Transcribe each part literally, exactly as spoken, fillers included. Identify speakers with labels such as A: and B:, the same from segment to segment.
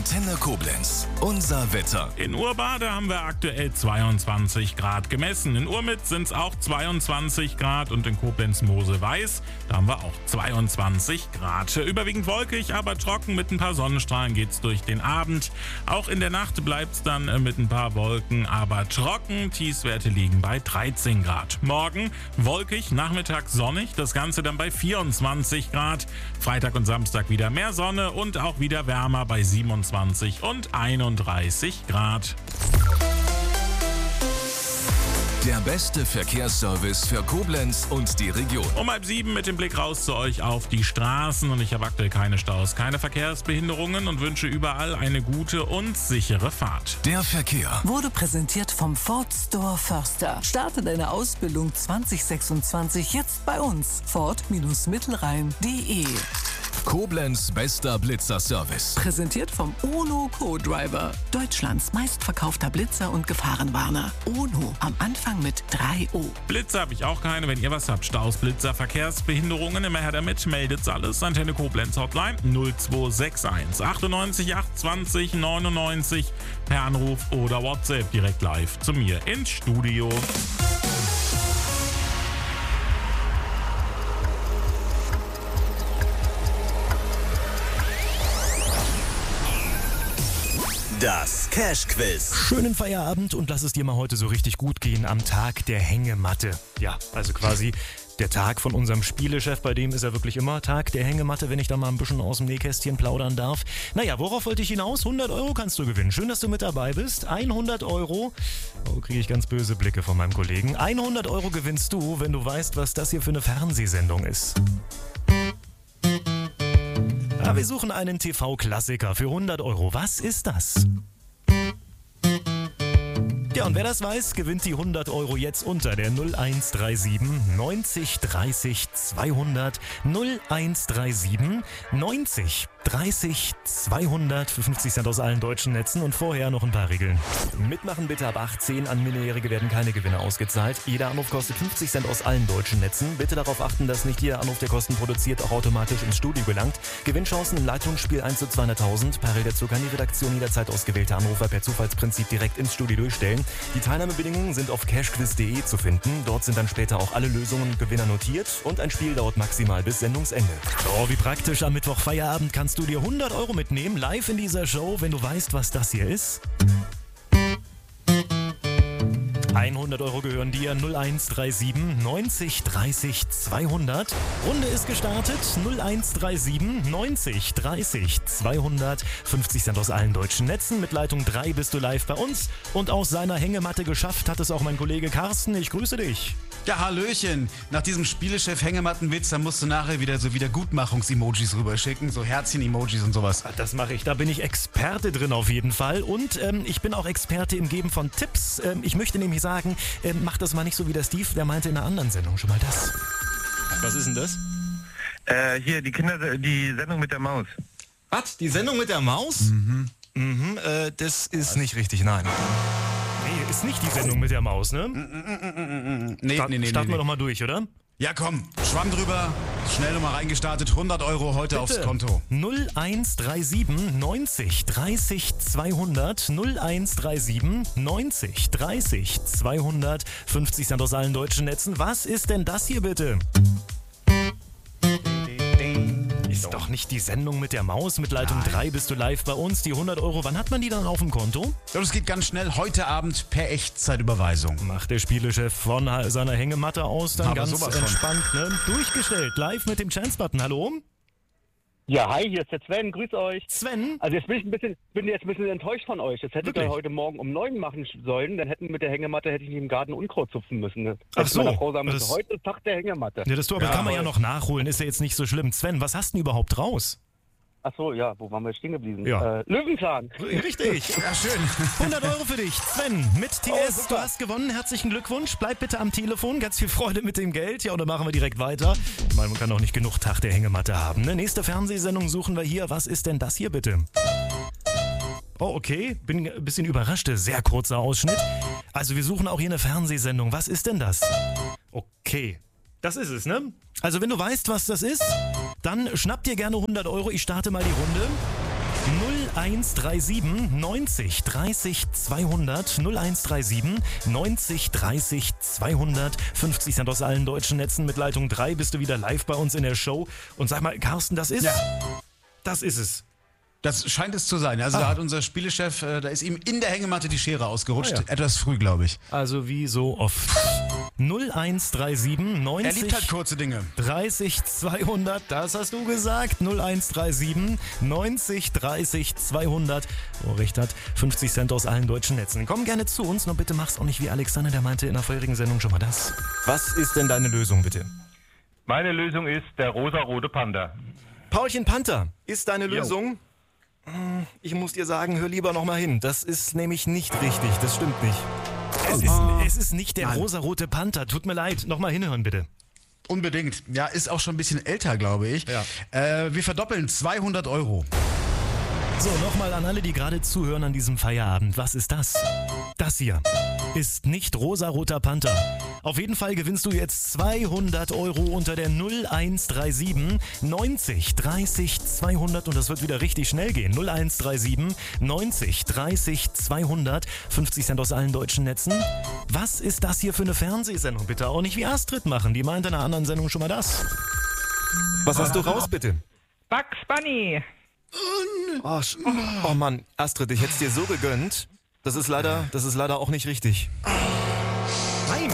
A: Antenne Koblenz. Unser Wetter.
B: In Urbade haben wir aktuell zweiundzwanzig Grad gemessen. In Urmitz sind es auch zweiundzwanzig Grad und in Koblenz-Mosel-Weiß, da haben wir auch zweiundzwanzig Grad. Überwiegend wolkig, aber trocken. Mit ein paar Sonnenstrahlen geht's durch den Abend. Auch in der Nacht bleibt's dann mit ein paar Wolken, aber trocken. Tiefstwerte liegen bei dreizehn Grad. Morgen wolkig, nachmittags sonnig. Das Ganze dann bei vierundzwanzig Grad. Freitag und Samstag wieder mehr Sonne und auch wieder wärmer bei siebenundzwanzig und einunddreißig Grad.
A: Der beste Verkehrsservice für Koblenz und die Region.
B: Um halb sieben mit dem Blick raus zu euch auf die Straßen und ich habe aktuell keine Staus, keine Verkehrsbehinderungen und wünsche überall eine gute und sichere Fahrt.
A: Der Verkehr
C: wurde präsentiert vom Ford Store Förster. Starte deine Ausbildung zwanzig sechsundzwanzig jetzt bei uns. Ford-Mittelrhein punkt de.
A: Koblenz bester Blitzer-Service.
C: Präsentiert vom Ono Co-Driver. Deutschlands meistverkaufter Blitzer und Gefahrenwarner. Ono, am Anfang mit drei O.
B: Blitzer habe ich auch keine. Wenn ihr was habt, Staus, Blitzer, Verkehrsbehinderungen, immer her damit, meldet alles. Antenne Koblenz Hotline null zwei sechs eins achtundneunzig achtundzwanzig neunundneunzig per Anruf oder WhatsApp direkt live zu mir ins Studio.
D: Das Cash-Quiz.
E: Schönen Feierabend und lass es dir mal heute so richtig gut gehen am Tag der Hängematte. Ja, also quasi der Tag von unserem Spielechef, bei dem ist er wirklich immer Tag der Hängematte, wenn ich da mal ein bisschen aus dem Nähkästchen plaudern darf. Naja, worauf wollte ich hinaus? hundert Euro kannst du gewinnen. Schön, dass du mit dabei bist. hundert Euro. Oh, kriege ich ganz böse Blicke von meinem Kollegen. hundert Euro gewinnst du, wenn du weißt, was das hier für eine Fernsehsendung ist. Ja, wir suchen einen T V-Klassiker für hundert Euro. Was ist das? Ja, und wer das weiß, gewinnt die hundert Euro jetzt unter der null eins drei sieben neunzig dreißig zweihundert. null eins drei sieben neunzig dreißig zweihundert für fünfzig Cent aus allen deutschen Netzen und vorher noch ein paar Regeln. Mitmachen bitte ab achtzehn, an Minderjährige werden keine Gewinne ausgezahlt. Jeder Anruf kostet fünfzig Cent aus allen deutschen Netzen. Bitte darauf achten, dass nicht jeder Anruf, der Kosten produziert, auch automatisch ins Studio gelangt. Gewinnchancen im Leitungsspiel eins zu zweihunderttausend. Parallel dazu kann die Redaktion jederzeit ausgewählte Anrufer per Zufallsprinzip direkt ins Studio durchstellen. Die Teilnahmebedingungen sind auf cashquiz punkt de zu finden. Dort sind dann später auch alle Lösungen und Gewinner notiert und ein Spiel dauert maximal bis Sendungsende. Oh, wie praktisch, am Mittwoch Feierabend kannst du dir hundert Euro mitnehmen, live in dieser Show, wenn du weißt, was das hier ist. hundert Euro gehören dir. null eins drei sieben neunzig dreißig zweihundert. Runde ist gestartet. null eins drei sieben neunzig dreißig zweihundert. fünfzig Cent aus allen deutschen Netzen. Mit Leitung drei bist du live bei uns. Und aus seiner Hängematte geschafft hat es auch mein Kollege Carsten. Ich grüße dich.
F: Ja, Hallöchen. Nach diesem Spielechef-Hängemattenwitz, da musst du nachher wieder so Wiedergutmachungs-Emojis rüberschicken. So Herzchen-Emojis und sowas.
E: Das mache ich. Da bin ich Experte drin auf jeden Fall. Und ähm, ich bin auch Experte im Geben von Tipps. Ähm, ich möchte nämlich sagen, ähm, mach das mal nicht so wie der Steve. Der meinte in einer anderen Sendung schon mal das.
G: Was ist denn das?
H: Äh, hier, die Kinder, die Sendung mit der Maus.
G: Was? Die Sendung mit der Maus?
E: Mhm.
G: Mhm, äh, das ist Was? nicht richtig, nein.
E: Nee, ist nicht die Sendung mit der Maus, ne?
F: Nee,
E: Start,
F: nee, nee.
E: Starten
F: nee,
E: wir
F: nee.
E: doch mal durch, oder?
F: Ja, komm. Schwamm drüber. Schnell nochmal reingestartet. hundert Euro heute
E: Bitte.
F: aufs Konto.
E: null eins drei sieben neunzig dreißig zweihundert. null eins drei sieben neunzig dreißig zweihundert. fünfzig Cent aus allen deutschen Netzen. Was ist denn das hier bitte? Ist doch nicht die Sendung mit der Maus. Mit Leitung
F: Nein.
E: drei bist du live bei uns. Die hundert Euro, wann hat man die dann auf dem Konto?
F: Ja, das geht ganz schnell. Heute Abend per Echtzeitüberweisung.
E: Macht der Spielechef von seiner Hängematte aus dann
F: Aber
E: ganz
F: sowas von.
E: entspannt, ne? Durchgestellt, live mit dem Chance-Button. Hallo?
I: Ja, hi, hier ist der Sven, grüß euch.
E: Sven?
I: Also jetzt bin ich ein bisschen, bin jetzt ein bisschen enttäuscht von euch. Das hättet
E: Wirklich?
I: ihr heute Morgen um neun machen sollen, dann hätten mit der Hängematte hätte ich nicht im Garten Unkraut zupfen müssen. Ne?
E: Ach
I: Hätte
E: so,
I: meiner Frau sagen müssen,
E: das-
I: heute ist Tag der Hängematte.
E: Ja, das aber
F: Ja,
E: kann man ja
I: aber-
E: noch nachholen, ist ja jetzt nicht so schlimm. Sven, was hast du denn überhaupt raus?
I: Ach so, ja, wo waren wir stehen geblieben?
E: Ja.
I: Äh, Löwenzahn.
E: Richtig.
F: Ja, schön.
E: hundert Euro für dich. Sven, mit T
I: Oh,
E: S,
I: super.
E: du hast gewonnen. Herzlichen Glückwunsch. Bleib bitte am Telefon. Ganz viel Freude mit dem Geld. Ja, und dann machen wir direkt weiter. Ich meine, man kann doch nicht genug Tag der Hängematte haben. Ne? Nächste Fernsehsendung suchen wir hier. Was ist denn das hier bitte? Oh, okay. Bin ein bisschen überrascht. Sehr kurzer Ausschnitt. Also wir suchen auch hier eine Fernsehsendung. Was ist denn das? Okay. Das ist es, ne? Also wenn du weißt, was das ist, dann schnapp dir gerne hundert Euro. Ich starte mal die Runde. null eins drei sieben neunzig dreißig zweihundert null eins drei sieben neunzig dreißig zweihundert. fünfzig Cent aus allen deutschen Netzen. Mit Leitung drei bist du wieder live bei uns in der Show. Und sag mal, Carsten, das ist...
F: Ja.
E: Das ist es.
F: Das scheint es zu sein. Also
E: Ah.
F: da hat unser Spielechef, äh, da ist ihm in der Hängematte die Schere ausgerutscht.
E: Ah, ja.
F: Etwas früh, glaube ich.
E: Also wie so oft. null eins drei sieben neunzig
F: Er liebt halt kurze Dinge.
E: dreißig zweihundert, das hast du gesagt. null eins drei sieben neunzig dreißig zweihundert. Oh, Richtert, fünfzig Cent aus allen deutschen Netzen. Komm gerne zu uns, nur bitte mach's auch nicht wie Alexander, der meinte in der vorherigen Sendung schon mal das. Was ist denn deine Lösung, bitte?
H: Meine Lösung ist der rosarote Panther.
E: Paulchen Panther ist deine Lösung? Ich muss dir sagen, hör lieber noch mal hin. Das ist nämlich nicht richtig, das stimmt nicht. Es ist, es ist nicht der
F: Nein.
E: rosarote Panther, tut mir leid. Noch mal hinhören, bitte.
F: Unbedingt. Ja, ist auch schon ein bisschen älter, glaube ich.
E: Ja.
F: Äh, wir verdoppeln zweihundert Euro.
E: So, nochmal an alle, die gerade zuhören an diesem Feierabend. Was ist das? Das hier ist nicht rosaroter Panther. Auf jeden Fall gewinnst du jetzt zweihundert Euro unter der null eins drei sieben neunzig dreißig zweihundert und das wird wieder richtig schnell gehen. null eins drei sieben neunzig dreißig zweihundert, fünfzig Cent aus allen deutschen Netzen. Was ist das hier für eine Fernsehsendung? Bitte auch nicht wie Astrid machen, die meint in einer anderen Sendung schon mal das. Was hast du raus, bitte?
J: Bugs Bunny.
E: Oh, sch- oh Mann, Astrid, ich hätte es dir so gegönnt. Das ist leider, das ist leider auch nicht richtig. Nein.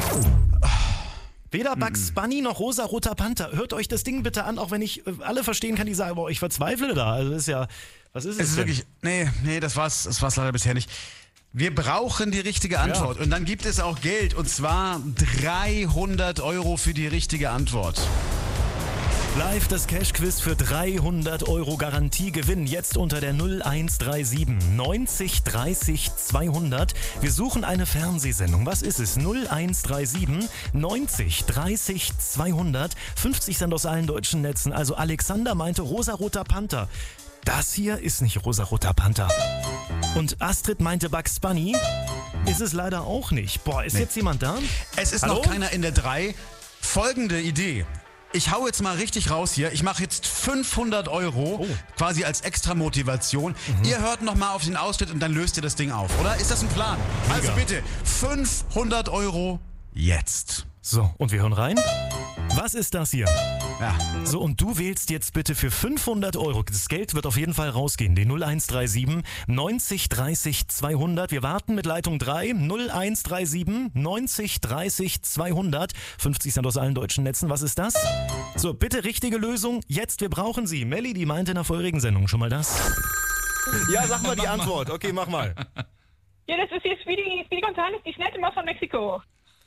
E: Weder Bugs Bunny noch rosa-roter Panther. Hört euch das Ding bitte an, auch wenn ich äh, alle verstehen kann, die sagen, boah, ich verzweifle da. Also das ist ja, was ist es,
F: Es ist
E: denn?
F: wirklich, nee, nee, das war's, das war's leider bisher nicht. Wir brauchen die richtige Antwort. Und dann gibt es auch Geld. Und zwar dreihundert Euro für die richtige Antwort.
E: Live das Cash-Quiz für dreihundert Euro Garantiegewinn. Jetzt unter der null eins drei sieben neunzig dreißig zweihundert. Wir suchen eine Fernsehsendung. Was ist es? null eins drei sieben neunzig dreißig zweihundert. fünfzig Cent aus allen deutschen Netzen. Also Alexander meinte rosaroter Panther. Das hier ist nicht rosaroter Panther. Und Astrid meinte Bugs Bunny. Ist es leider auch nicht. Boah, ist
F: Nee.
E: jetzt jemand da?
F: Es ist
E: Hallo?
F: noch keiner in der drei. Folgende Idee. Ich hau jetzt mal richtig raus hier. Ich mache jetzt fünfhundert Euro
E: Oh.
F: quasi als extra Motivation. Ihr hört noch mal auf den Ausschnitt und dann löst ihr das Ding auf, oder? Ist das ein Plan? Also bitte, fünfhundert Euro jetzt.
E: So, und wir hören rein. Was ist das hier?
F: Ja.
E: So, und du wählst jetzt bitte für fünfhundert Euro. Das Geld wird auf jeden Fall rausgehen. Die null eins drei sieben neunzig dreißig zweihundert. Wir warten mit Leitung drei. null eins drei sieben neunzig dreißig zweihundert. fünfzig Cent aus allen deutschen Netzen. Was ist das? So, bitte richtige Lösung. Jetzt, wir brauchen sie. Melli, die meinte in der vorherigen Sendung schon mal das. Ja, sag mal die Antwort. Okay, mach mal.
J: Ja, das ist hier Speedy, Speedy Gonzales, die schnellste Maus von Mexiko.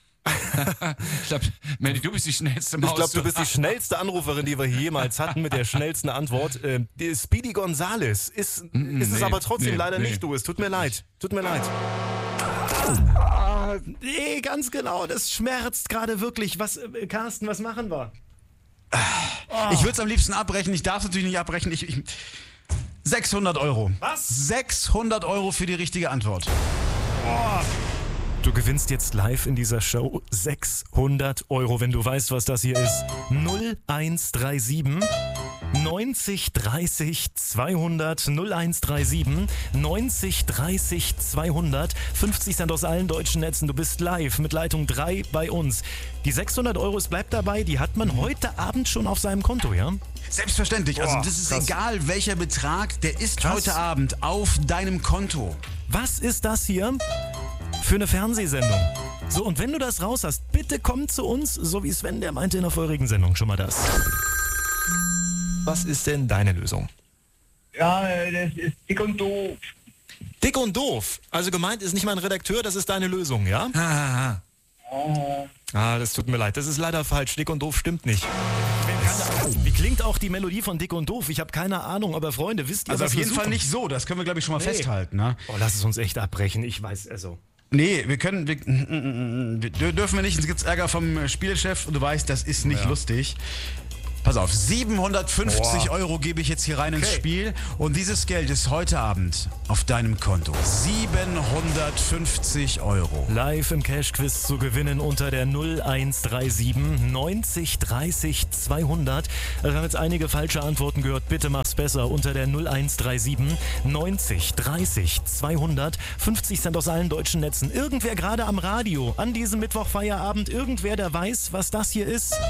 K: Ich glaube, Mandy, du bist die schnellste Maus.
E: Ich glaube, du bist die schnellste Anruferin, die wir jemals hatten, mit der schnellsten Antwort. Äh, die Speedy Gonzales ist, ist es
K: nee,
E: aber trotzdem
K: nee,
E: leider
K: nee.
E: nicht, du. Es tut mir leid. Tut mir leid. Ah, nee, ganz genau. Das schmerzt gerade wirklich. Was, äh, Carsten, was machen wir?
F: Ich würde es am liebsten abbrechen. Ich darf natürlich nicht abbrechen. Ich, ich, sechshundert Euro.
E: Was?
F: sechshundert Euro für die richtige Antwort.
E: Du gewinnst jetzt live in dieser Show sechshundert Euro, wenn du weißt, was das hier ist. null eins drei sieben neunzig dreißig zweihundert. null eins drei sieben neunzig dreißig zweihundert. fünfzig Cent aus allen deutschen Netzen. Du bist live mit Leitung drei bei uns. Die sechshundert Euro, es bleibt dabei, die hat man heute Abend schon auf seinem Konto, ja?
F: Selbstverständlich. Also
E: Boah,
F: das ist
E: krass.
F: egal, welcher Betrag, der ist
E: Krass.
F: heute Abend auf deinem Konto.
E: Was ist das hier für eine Fernsehsendung? So, und wenn du das raus hast, bitte komm zu uns, so wie Sven, der meinte in der vorherigen Sendung schon mal das. Was ist denn deine Lösung?
L: Ja, das ist dick und doof.
E: Dick und doof. Also gemeint ist nicht mein Redakteur, das ist deine Lösung, ja?
K: Ah,
E: Ah, das tut mir leid. Das ist leider falsch. Dick und doof stimmt nicht. Wie klingt auch die Melodie von Dick und doof? Ich habe keine Ahnung, aber Freunde, wisst ihr,
F: Also
E: was
F: auf
E: wir
F: jeden Fall
E: suchen?
F: nicht so. Das können wir, glaube ich, schon mal
E: Nee.
F: festhalten. Ne?
E: Oh, lass es uns echt abbrechen. Ich weiß, also...
F: Nee, wir können, wir, wir dürfen wir nicht, es gibt Ärger vom Spielchef und du weißt, das ist nicht
E: Ja.
F: lustig. Pass auf, siebenhundertfünfzig
E: Boah.
F: Euro gebe ich jetzt hier rein ins
E: Okay.
F: Spiel. Und dieses Geld ist heute Abend auf deinem Konto. siebenhundertfünfzig Euro.
E: Live im Cash-Quiz zu gewinnen unter der null eins drei sieben neunzig dreißig zweihundert. Wir haben jetzt einige falsche Antworten gehört. Bitte mach's besser unter der null eins drei sieben neunzig dreißig zweihundert. fünfzig Cent aus allen deutschen Netzen. Irgendwer gerade am Radio an diesem Mittwoch Feierabend. Irgendwer, der weiß, was das hier ist.